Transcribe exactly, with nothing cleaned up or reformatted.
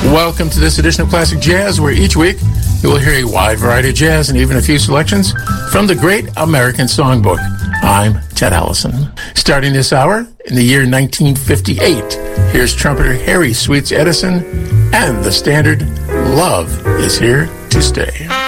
Welcome to this edition of Classic Jazz, where each week you will hear a wide variety of jazz and even a few selections from the Great American Songbook. I'm Ted Allison. Starting this hour in the year nineteen fifty-eight, here's trumpeter Harry Sweets Edison and the standard Love Is Here to Stay.